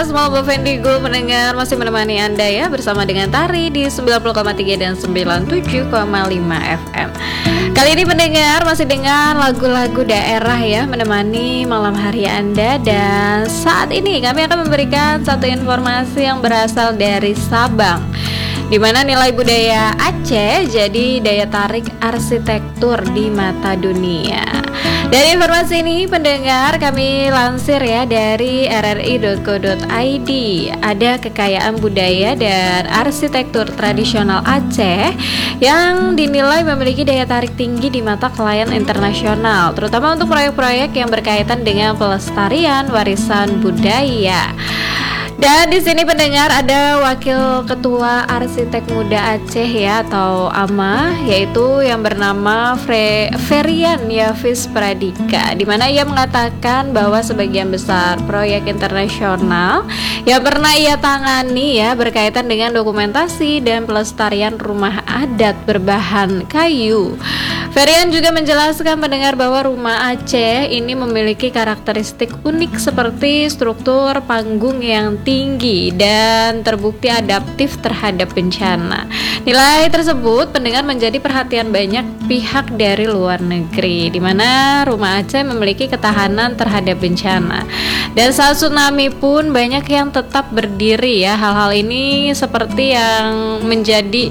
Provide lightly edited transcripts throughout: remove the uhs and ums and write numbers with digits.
Semua Bendigo mendengar masih menemani Anda ya bersama dengan Tari di 90,3 dan 97,5 FM. Kali ini pendengar masih dengan lagu-lagu daerah ya menemani malam hari Anda, dan saat ini kami akan memberikan satu informasi yang berasal dari Sabang, di mana nilai budaya Aceh jadi daya tarik arsitektur di mata dunia. Dari informasi ini pendengar kami lansir ya dari rri.co.id, ada kekayaan budaya dan arsitektur tradisional Aceh yang dinilai memiliki daya tarik tinggi di mata klien internasional, terutama untuk proyek-proyek yang berkaitan dengan pelestarian warisan budaya. Dan di sini pendengar ada Wakil Ketua Arsitek Muda Aceh ya atau AMA, yaitu yang bernama Ferian Yavis Pradika, di mana ia mengatakan bahwa sebagian besar proyek internasional yang pernah ia tangani ya berkaitan dengan dokumentasi dan pelestarian rumah adat berbahan kayu. Ferian juga menjelaskan pendengar bahwa rumah Aceh ini memiliki karakteristik unik seperti struktur panggung yang tinggi dan terbukti adaptif terhadap bencana. Nilai tersebut pendengar menjadi perhatian banyak pihak dari luar negeri, di mana rumah Aceh memiliki ketahanan terhadap bencana. Dan saat tsunami pun banyak yang tetap berdiri ya. Hal-hal ini seperti yang menjadi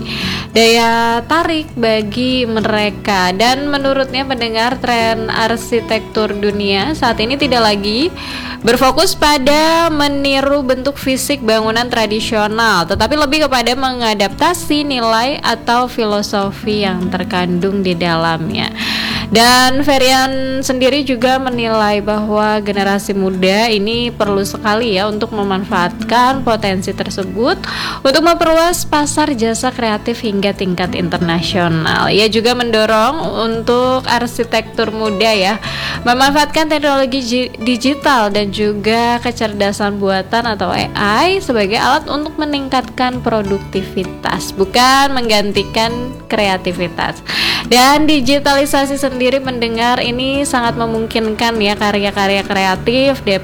daya tarik bagi mereka. Dan menurutnya pendengar, tren arsitektur dunia saat ini tidak lagi berfokus pada meniru bentuk fisik bangunan tradisional, tetapi lebih kepada mengadaptasi nilai atau filosofi yang terkandung di dalamnya. Dan Ferian sendiri juga menilai bahwa generasi muda ini perlu sekali ya untuk memanfaatkan potensi tersebut untuk memperluas pasar jasa kreatif hingga tingkat internasional. Ia juga mendorong untuk arsitektur muda ya memanfaatkan teknologi digital dan juga kecerdasan buatan atau AI sebagai alat untuk meningkatkan produktivitas, bukan menggantikan kreativitas. Dan digitalisasi sendiri mendengar ini sangat memungkinkan ya karya-karya kreatif